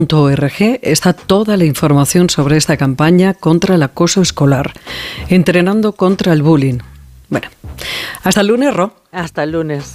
.org está toda la información sobre esta campaña contra el acoso escolar, entrenando contra el bullying. Bueno, hasta el lunes, Ro. Hasta el lunes.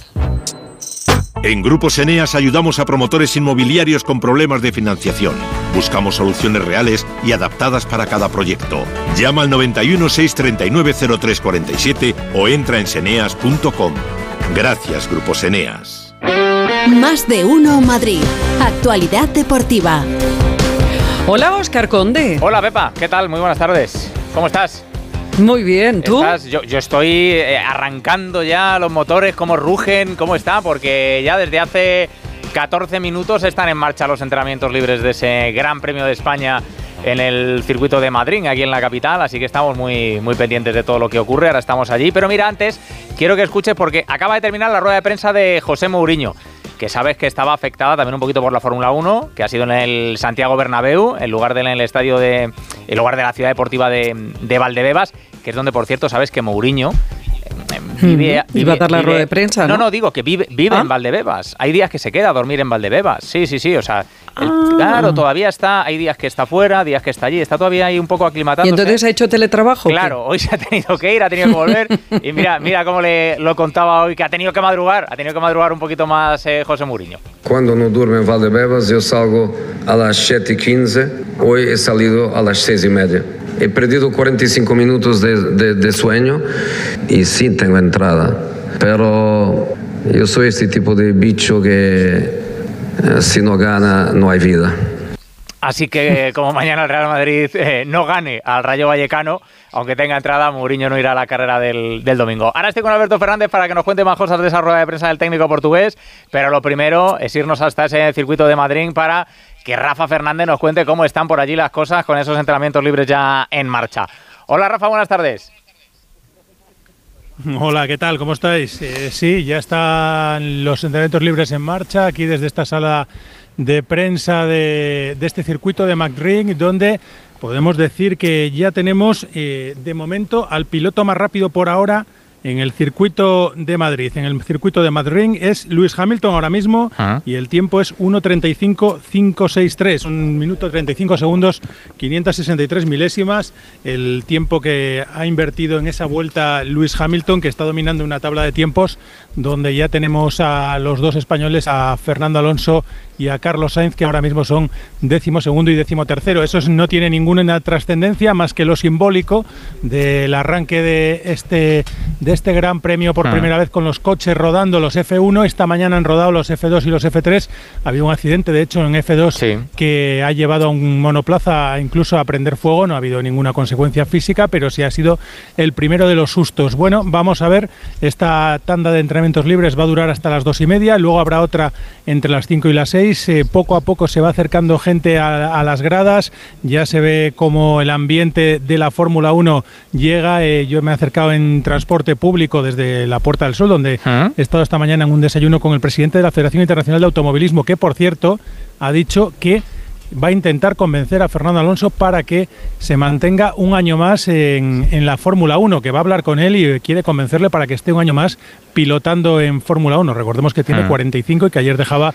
En Grupos Eneas ayudamos a promotores inmobiliarios con problemas de financiación. Buscamos soluciones reales y adaptadas para cada proyecto. Llama al 91 639 0347 o entra en seneas.com. Gracias, Grupos Eneas. Más de uno Madrid. Actualidad deportiva. Hola, Óscar Conde. Hola, Pepa. ¿Qué tal? Muy buenas tardes. ¿Cómo estás? Muy bien, ¿tú? Yo estoy arrancando ya los motores, cómo rugen, cómo está, porque ya desde hace 14 minutos están en marcha los entrenamientos libres de ese Gran Premio de España en el circuito de Madrid, aquí en la capital, así que estamos muy, muy pendientes de todo lo que ocurre, ahora estamos allí. Pero mira, antes quiero que escuches, porque acaba de terminar la rueda de prensa de José Mourinho, que sabes que estaba afectada también un poquito por la Fórmula 1, que ha sido en el Santiago Bernabéu, en lugar de en la ciudad deportiva de Valdebebas, que es donde, por cierto, sabes que Mourinho iba a dar la rueda de prensa, ¿no? No, digo que vive en Valdebebas. Hay días que se queda a dormir en Valdebebas. Sí, o sea, claro, todavía está, hay días que está fuera, días que está allí, está todavía ahí un poco aclimatándose. ¿Y entonces ha hecho teletrabajo? Claro, hoy se ha tenido que ir, ha tenido que volver. Y mira cómo lo contaba hoy, que ha tenido que madrugar un poquito más José Mourinho. Cuando no duermo en Valdebebas, yo salgo a las 7:15, hoy he salido a las 6:30. He perdido 45 minutos de sueño y sí tengo entrada, pero yo soy este tipo de bicho que si no gana no hay vida. Así que como mañana el Real Madrid no gane al Rayo Vallecano, aunque tenga entrada, Mourinho no irá a la carrera del domingo. Ahora estoy con Alberto Fernández para que nos cuente más cosas de esa rueda de prensa del técnico portugués, pero lo primero es irnos hasta ese circuito de Madrid para que Rafa Fernández nos cuente cómo están por allí las cosas con esos entrenamientos libres ya en marcha. Hola, Rafa, buenas tardes. Hola, ¿qué tal? ¿Cómo estáis? Sí, ya están los entrenamientos libres en marcha aquí desde esta sala de prensa de este circuito de Madrid, donde podemos decir que ya tenemos de momento al piloto más rápido por ahora en el circuito de Madrid. En el circuito de Madrid es Lewis Hamilton ahora mismo y el tiempo es 1:35.563, 1 minuto 35 segundos, 563 milésimas, el tiempo que ha invertido en esa vuelta Lewis Hamilton, que está dominando una tabla de tiempos donde ya tenemos a los dos españoles, a Fernando Alonso y a Carlos Sainz, que ahora mismo son 12º y 13º. Eso no tiene ninguna trascendencia más que lo simbólico del arranque de este Gran Premio por primera vez con los coches rodando, los F1. Esta mañana han rodado los F2 y los F3. Había un accidente, de hecho, en F2 que ha llevado a un monoplaza incluso a prender fuego. No ha habido ninguna consecuencia física, pero sí ha sido el primero de los sustos. Bueno, vamos a ver, esta tanda de entrenamientos libres va a durar hasta las 2:30, luego habrá otra entre las 5 y las 6. Poco a poco se va acercando gente a las gradas, ya se ve como el ambiente de la Fórmula 1 llega. Yo me he acercado en transporte público desde la Puerta del Sol, donde he estado esta mañana en un desayuno con el presidente de la Federación Internacional de Automovilismo, que por cierto ha dicho que va a intentar convencer a Fernando Alonso para que se mantenga un año más en la Fórmula 1, que va a hablar con él y quiere convencerle para que esté un año más pilotando en Fórmula 1. Recordemos que tiene 45 y que ayer dejaba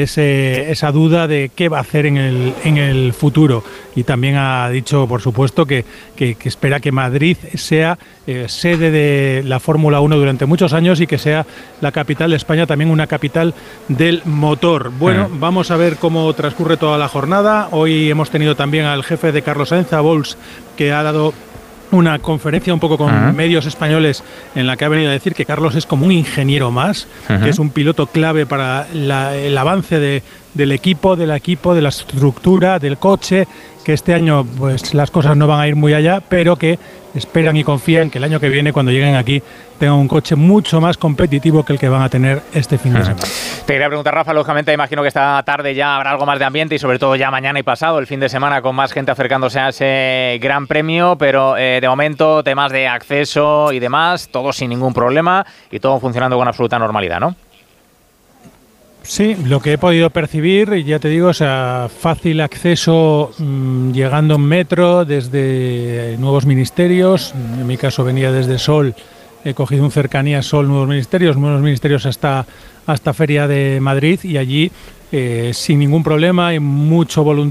esa duda de qué va a hacer en el futuro. Y también ha dicho, por supuesto, que espera que Madrid sea sede de la Fórmula 1 durante muchos años y que sea la capital de España, también una capital del motor. Bueno, vamos a ver cómo transcurre toda la jornada. Hoy hemos tenido también al jefe de Carlos Sainz, a Bols, que ha dado una conferencia un poco con medios españoles en la que ha venido a decir que Carlos es como un ingeniero más, que es un piloto clave para el avance del equipo, de la estructura, del coche, que este año pues las cosas no van a ir muy allá, pero que esperan y confían que el año que viene, cuando lleguen aquí, tengan un coche mucho más competitivo que el que van a tener este fin de semana. Te quería preguntar, Rafa, lógicamente imagino que esta tarde ya habrá algo más de ambiente y sobre todo ya mañana y pasado, el fin de semana, con más gente acercándose a ese Gran Premio, pero de momento temas de acceso y demás, todo sin ningún problema y todo funcionando con absoluta normalidad, ¿no? Sí, lo que he podido percibir, ya te digo, o sea, fácil acceso llegando en metro desde Nuevos Ministerios. En mi caso venía desde Sol, he cogido un cercanía Sol Nuevos Ministerios hasta Feria de Madrid, y allí sin ningún problema, hay mucho voluntad